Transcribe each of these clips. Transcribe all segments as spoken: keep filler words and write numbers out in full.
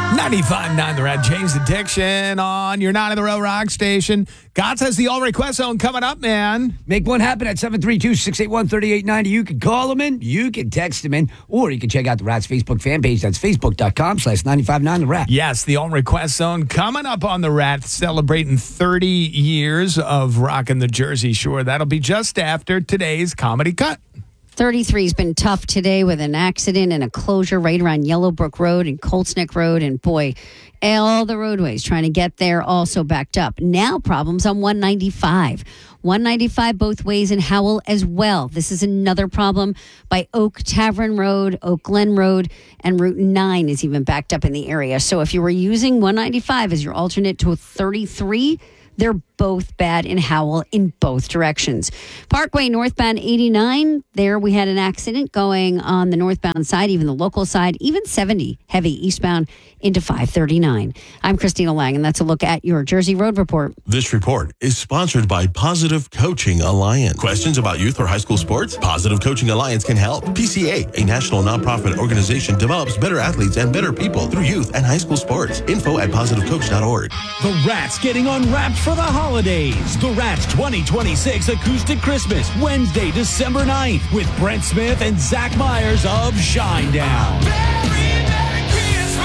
ninety-five point nine The Red, James Addiction on your nine in the row rock station. God says the all request zone coming up, man. Make one happen at seven three two, six eight one, three eight nine zero. You can call them in, you can text them in, or you can check out the Rats Facebook fan page. That's facebook.com slash 959 The Rat. Yes, the all request zone coming up on the Rat, celebrating thirty years of rocking the Jersey Shore. That'll be just after today's Comedy Cut. thirty-three has been tough today with an accident and a closure right around Yellowbrook Road and Colts Neck Road. And boy, all the roadways trying to get there also backed up. Now problems on one ninety-five. one ninety-five both ways in Howell as well. This is another problem by Oak Tavern Road, Oak Glen Road, and Route nine is even backed up in the area. So if you were using one ninety-five as your alternate to a thirty-three, they're both bad in Howell in both directions. Parkway northbound eighty-nine, there we had an accident going on the northbound side, even the local side, even seventy heavy eastbound into five thirty-nine. I'm Christina Lang, and that's a look at your Jersey Road Report. This report is sponsored by Positive Coaching Alliance. Questions about youth or high school sports? Positive Coaching Alliance can help. P C A, a national nonprofit organization, develops better athletes and better people through youth and high school sports. Info at positive coach dot org. The Rats getting unwrapped for the holidays. The Rats twenty twenty-six Acoustic Christmas, Wednesday, December ninth, with Brent Smith and Zach Myers of Shinedown. Merry, Merry Christmas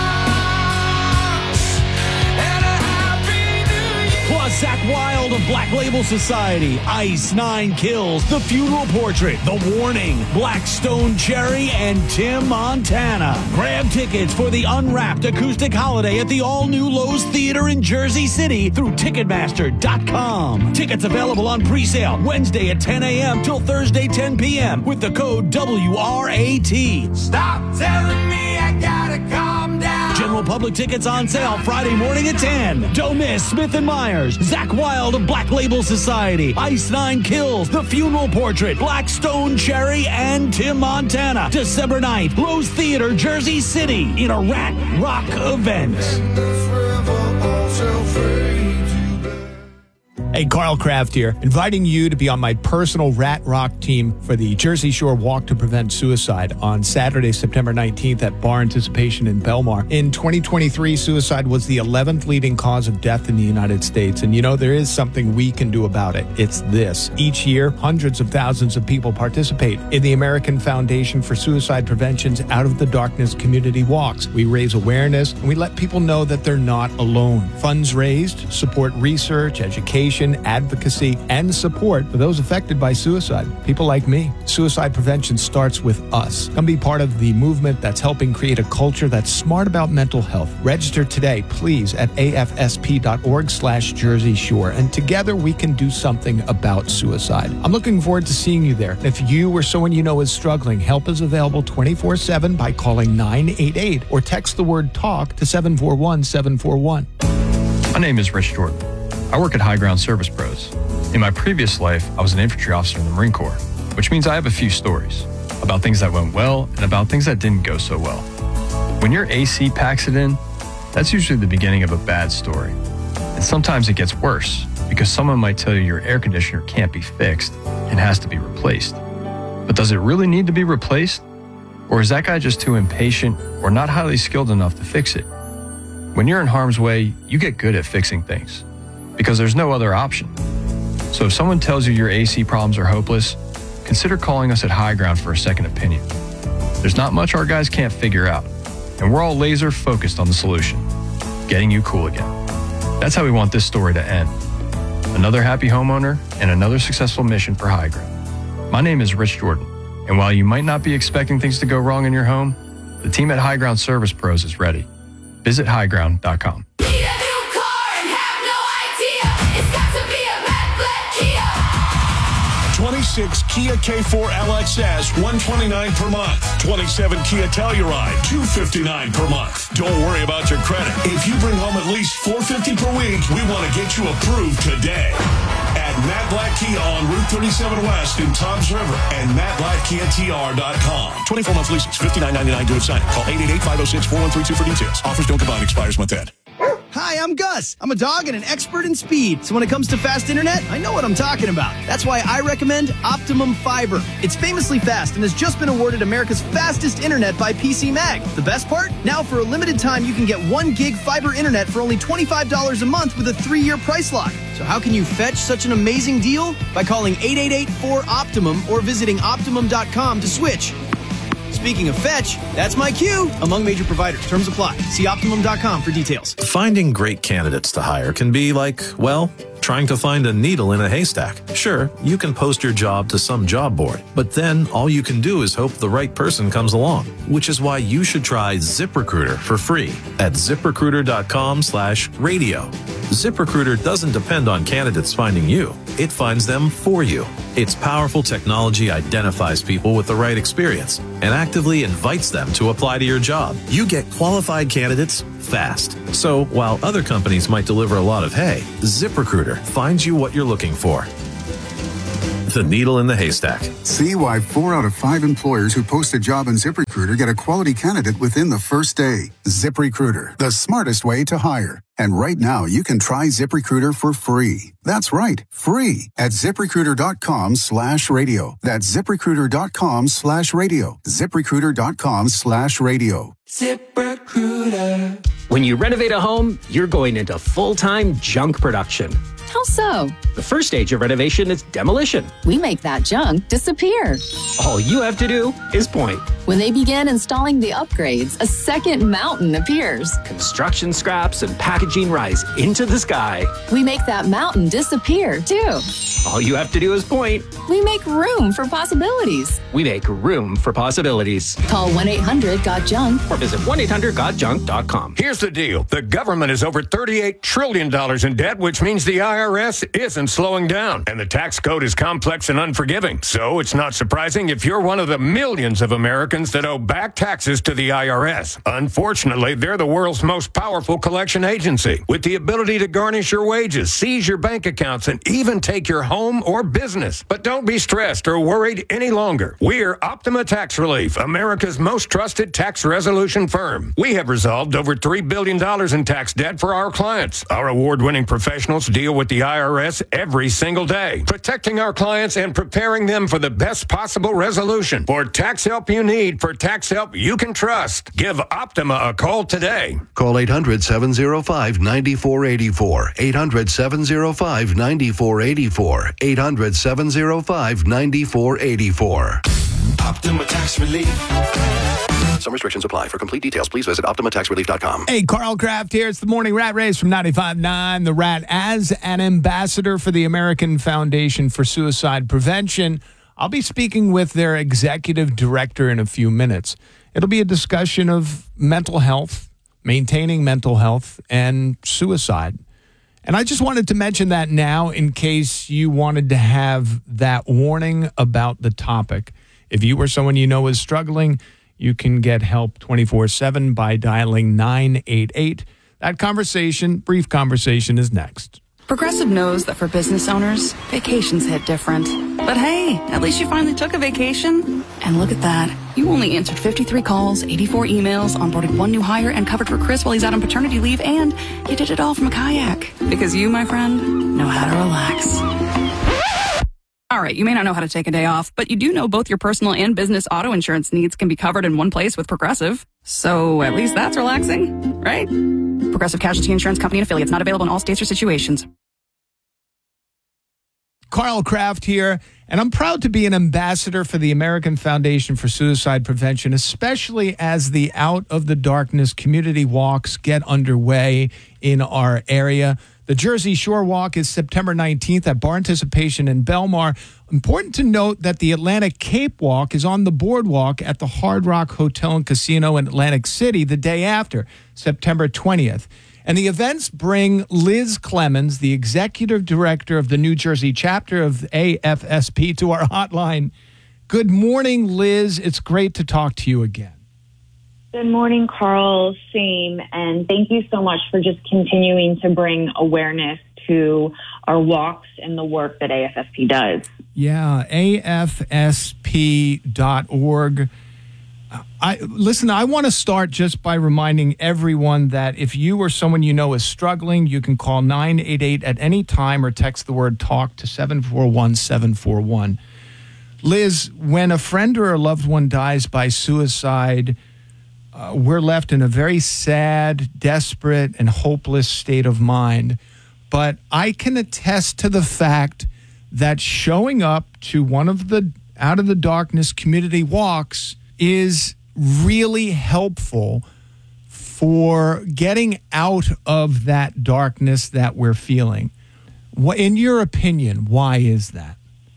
and a Happy New Year. Plus Zach Wild of Black Label Society, Ice Nine Kills, The Funeral Portrait, The Warning, Blackstone Cherry, and Tim Montana. Grab tickets for the Unwrapped Acoustic Holiday at the all-new Lowe's Theater in Jersey City through Ticketmaster dot com. Tickets available on pre-sale Wednesday at ten a.m. till Thursday ten p.m. with the code W R A T. Stop telling me I gotta calm down. General public tickets on sale Friday morning at ten. Don't miss Smith and Myers, Zach Wild of Black Label Society, Ice Nine Kills, The Funeral Portrait, Blackstone Cherry, and Tim Montana. December ninth, Lowe's Theater, Jersey City, in a Rat Rock event. Hey, Carl Kraft here, inviting you to be on my personal Rat Rock team for the Jersey Shore Walk to Prevent Suicide on Saturday, September nineteenth at Bar Anticipation in Belmar. In twenty twenty-three, suicide was the eleventh leading cause of death in the United States. And you know, there is something we can do about it. It's this. Each year, hundreds of thousands of people participate in the American Foundation for Suicide Prevention's Out of the Darkness community walks. We raise awareness and we let people know that they're not alone. Funds raised support research, education, advocacy, and support for those affected by suicide. People like me. Suicide prevention starts with us. Come be part of the movement that's helping create a culture that's smart about mental health. Register today, please, at A F S P dot org slash Jersey Shore. And together we can do something about suicide. I'm looking forward to seeing you there. If you or someone you know is struggling, help is available twenty-four seven by calling nine eight eight or text the word TALK to seven four one seven four one. My name is Rich Jordan. I work at High Ground Service Pros. In my previous life, I was an infantry officer in the Marine Corps, which means I have a few stories about things that went well and about things that didn't go so well. When your A C packs it in, that's usually the beginning of a bad story. And sometimes it gets worse because someone might tell you your air conditioner can't be fixed and has to be replaced. But does it really need to be replaced? Or is that guy just too impatient or not highly skilled enough to fix it? When you're in harm's way, you get good at fixing things, because there's no other option. So if someone tells you your A C problems are hopeless, consider calling us at High Ground for a second opinion. There's not much our guys can't figure out, and we're all laser focused on the solution, getting you cool again. That's how we want this story to end. Another happy homeowner and another successful mission for High Ground. My name is Rich Jordan, and while you might not be expecting things to go wrong in your home, the team at High Ground Service Pros is ready. Visit high ground dot com. twenty-six Kia K four L X S, one hundred twenty-nine dollars per month. twenty-seven Kia Telluride, two hundred fifty-nine dollars per month. Don't worry about your credit. If you bring home at least four hundred fifty dollars per week, we want to get you approved today. At Matt Black Kia on Route thirty-seven West in Toms River and matt black kia t r dot com. twenty-four month leases, fifty-nine ninety-nine due at signing. Call eight eight eight, five oh six, four one three two for details. Offers don't combine, expires month end. Hi, I'm Gus. I'm a dog and an expert in speed. So when it comes to fast internet, I know what I'm talking about. That's why I recommend Optimum Fiber. It's famously fast and has just been awarded America's fastest internet by P C Mag. The best part? Now for a limited time, you can get one gig fiber internet for only twenty-five dollars a month with a three-year price lock. So how can you fetch such an amazing deal? By calling eight eight eight four Optimum or visiting optimum dot com to switch. Speaking of fetch, that's my cue. Among major providers. Terms apply. See optimum dot com for details. Finding great candidates to hire can be like, well, trying to find a needle in a haystack. Sure, you can post your job to some job board, but then all you can do is hope the right person comes along, which is why you should try ZipRecruiter for free at ziprecruiter dot com slash radio. ZipRecruiter doesn't depend on candidates finding you. It finds them for you. Its powerful technology identifies people with the right experience and actively invites them to apply to your job. You get qualified candidates fast. So while other companies might deliver a lot of hay, ZipRecruiter finds you what you're looking for. The needle in the haystack. See why four out of five employers who post a job on ZipRecruiter get a quality candidate within the first day. ZipRecruiter, the smartest way to hire. And right now, you can try ZipRecruiter for free. That's right, free at ziprecruiter dot com slash radio. That's ziprecruiter dot com slash radio. ziprecruiter dot com slash radio. ZipRecruiter. When you renovate a home, you're going into full-time junk production. How so? The first stage of renovation is demolition. We make that junk disappear. All you have to do is point. When they begin installing the upgrades, a second mountain appears. Construction scraps and packaging rise into the sky. We make that mountain disappear, too. All you have to do is point. We make room for possibilities. We make room for possibilities. Call one eight hundred got junk or visit one eight hundred got junk dot com. Here's the deal. The government is over thirty-eight trillion dollars in debt, which means the I R S isn't slowing down. And the tax code is complex and unforgiving. So it's not surprising if you're one of the millions of Americans that owe back taxes to the I R S. Unfortunately, they're the world's most powerful collection agency, with the ability to garnish your wages, seize your bank accounts, and even take your home or business. But don't be stressed or worried any longer. We're Optima Tax Relief, America's most trusted tax resolution firm. We have resolved over three billion dollars in tax debt for our clients. Our award-winning professionals deal with the I R S every single day, protecting our clients and preparing them for the best possible resolution. For tax help you need, for tax help you can trust, give Optima a call today. Call eight hundred, seven oh five, nine four eight four. eight hundred, seven oh five, nine four eight four. eight hundred, seven oh five, nine four eight four. Optima Tax Relief. Some restrictions apply. For complete details, please visit optima tax relief dot com. Hey, Carl Kraft here. It's the Morning Rat Race from ninety-five point nine. The Rat, as an ambassador for the American Foundation for Suicide Prevention, I'll be speaking with their executive director in a few minutes. It'll be a discussion of mental health, maintaining mental health, and suicide. And I just wanted to mention that now in case you wanted to have that warning about the topic. If you or someone you know is struggling, you can get help twenty-four seven by dialing nine eight eight. That conversation, brief conversation, is next. Progressive knows that for business owners, vacations hit different. But hey, at least you finally took a vacation. And look at that. You only answered fifty-three calls, eighty-four emails, onboarded one new hire, and covered for Chris while he's out on paternity leave, and you did it all from a kayak. Because you, my friend, know how to relax. All right, you may not know how to take a day off, but you do know both your personal and business auto insurance needs can be covered in one place with Progressive. So at least that's relaxing, right? Progressive Casualty Insurance Company and affiliates, not available in all states or situations. Carl Kraft here, and I'm proud to be an ambassador for the American Foundation for Suicide Prevention, especially as the Out of the Darkness community walks get underway in our area. The Jersey Shore Walk is September nineteenth at Bar Anticipation in Belmar. Important to note that the Atlantic Cape Walk is on the boardwalk at the Hard Rock Hotel and Casino in Atlantic City the day after, September twentieth. And the events bring Liz Clemens, the executive director of the New Jersey chapter of A F S P, to our hotline. Good morning, Liz. It's great to talk to you again. Good morning, Carl. Same. And thank you so much for just continuing to bring awareness to our walks and the work that A F S P does. Yeah, A F S P dot org. I listen, I want to start just by reminding everyone that if you or someone you know is struggling, you can call nine eight eight at any time or text the word TALK to seven four one seven four one. Liz, when a friend or a loved one dies by suicide, uh, we're left in a very sad, desperate, and hopeless state of mind. But I can attest to the fact that showing up to one of the Out of the Darkness community walks is really helpful for getting out of that darkness that we're feeling. In your opinion, why is that?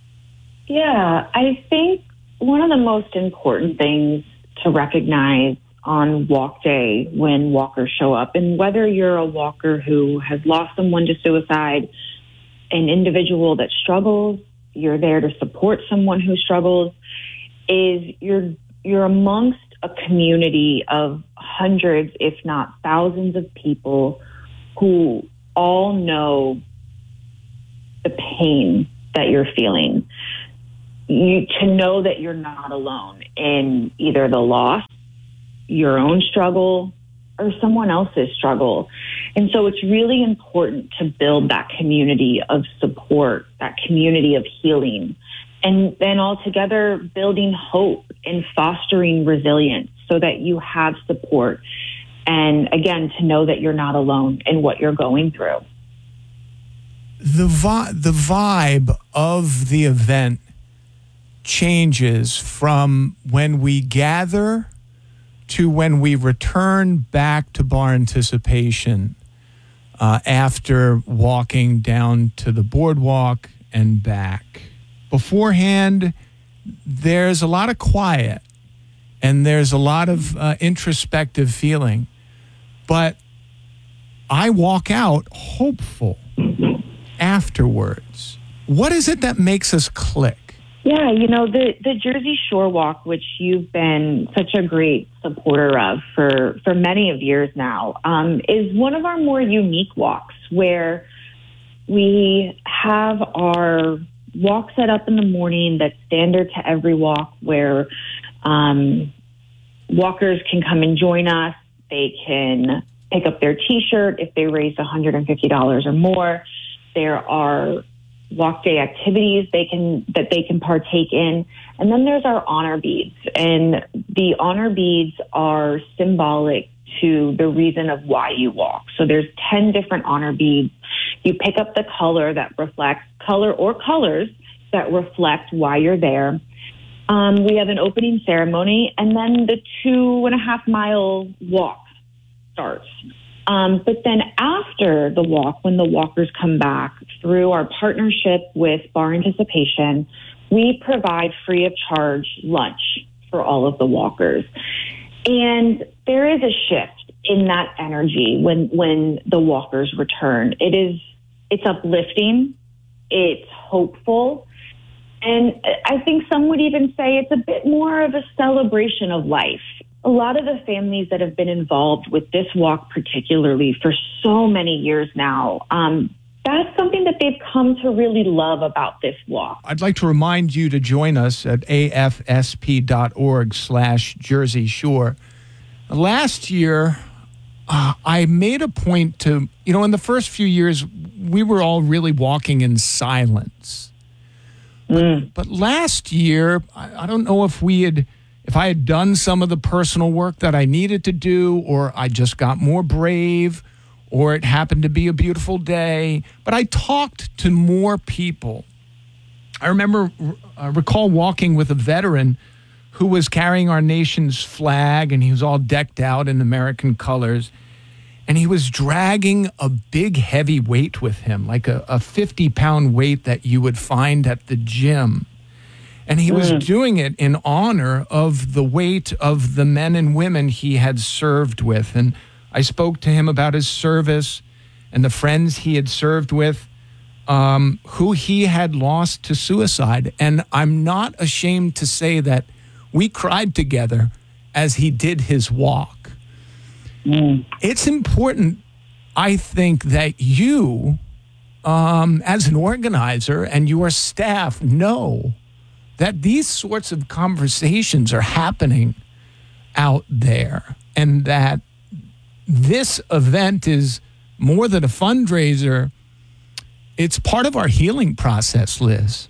Yeah, I think one of the most important things to recognize on walk day when walkers show up, and whether you're a walker who has lost someone to suicide, an individual that struggles, you're there to support someone who struggles, is you're you're amongst a community of hundreds, if not thousands of people who all know the pain that you're feeling. You to know that you're not alone in either the loss, your own struggle, or someone else's struggle. And so it's really important to build that community of support, that community of healing, and then altogether building hope and fostering resilience so that you have support. And again, to know that you're not alone in what you're going through. The, vi- the vibe of the event changes from when we gather to when we return back to Bar Anticipation uh, after walking down to the boardwalk and back. Beforehand, there's a lot of quiet and there's a lot of uh, introspective feeling. But I walk out hopeful afterwards. What is it that makes us click? Yeah, you know, the, the Jersey Shore Walk, which you've been such a great supporter of for, for many of years now, um, is one of our more unique walks where we have our walk set up in the morning that's standard to every walk, where um, walkers can come and join us. They can pick up their T-shirt if they raise one hundred fifty dollars or more. There are walk day activities they can that they can partake in. And then there's our honor beads. And the honor beads are symbolic to the reason of why you walk. So there's ten different honor beads. You pick up the color that reflects color or colors that reflect why you're there. Um, we have an opening ceremony, and then the two and a half mile walk starts. Um, but then after the walk, when the walkers come back, through our partnership with Bar Anticipation, we provide free of charge lunch for all of the walkers. And there is a shift in that energy when, when the walkers return. It is, it's uplifting, it's hopeful, and I think some would even say it's a bit more of a celebration of life. A lot of the families that have been involved with this walk particularly for so many years now, um, that's something that they've come to really love about this walk. I'd like to remind you to join us at afsp.org slash Jersey Shore. Last year, uh, I made a point to, you know, in the first few years, we were all really walking in silence. Mm. But, but last year, I, I don't know if we had... If I had done some of the personal work that I needed to do, or I just got more brave, or it happened to be a beautiful day, but I talked to more people. I remember, I recall walking with a veteran who was carrying our nation's flag, and he was all decked out in American colors, and he was dragging a big heavy weight with him, like a, a fifty-pound weight that you would find at the gym. And he was mm. doing it in honor of the weight of the men and women he had served with. And I spoke to him about his service and the friends he had served with, um, who he had lost to suicide. And I'm not ashamed to say that we cried together as he did his walk. Mm. It's important, I think, that you, um, as an organizer and your staff, know that these sorts of conversations are happening out there, and that this event is more than a fundraiser. It's part of our healing process, Liz.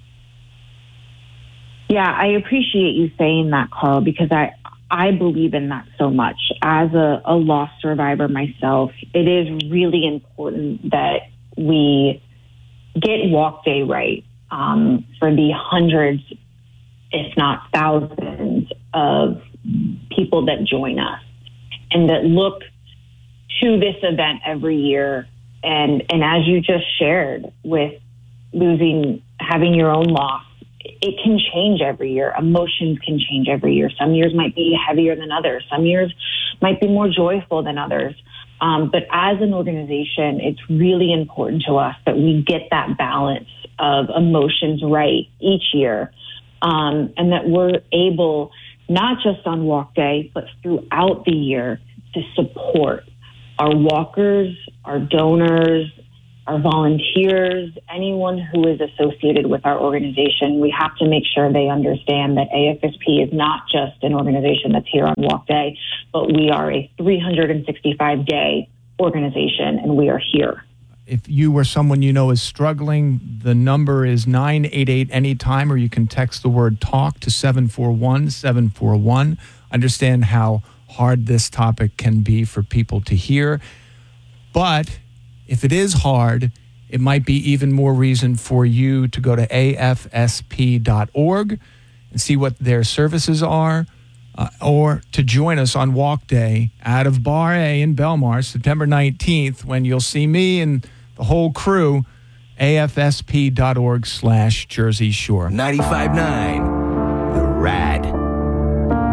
Yeah, I appreciate you saying that, Carl, because I, I believe in that so much. As a, a loss survivor myself, it is really important that we get Walk Day right um, for the hundreds, if not thousands, of people that join us and that look to this event every year. And, and as you just shared with losing, having your own loss, it can change every year. Emotions can change every year. Some years might be heavier than others. Some years might be more joyful than others. Um, but as an organization, it's really important to us that we get that balance of emotions right each year, um, and that we're able, not just on Walk Day, but throughout the year, to support our walkers, our donors, our volunteers, anyone who is associated with our organization. We have to make sure they understand that A F S P is not just an organization that's here on Walk Day, but we are a three hundred sixty-five day organization, and we are here. If you or someone you know is struggling, the number is nine eight eight anytime, or you can text the word TALK to seven four one seven four one. Understand how hard this topic can be for people to hear. But if it is hard, it might be even more reason for you to go to A F S P dot org and see what their services are, uh, or to join us on Walk Day out of Bar A in Belmar, September nineteenth, when you'll see me and the whole crew, A F S P dot org slash Jersey Shore. ninety-five point nine The Rat.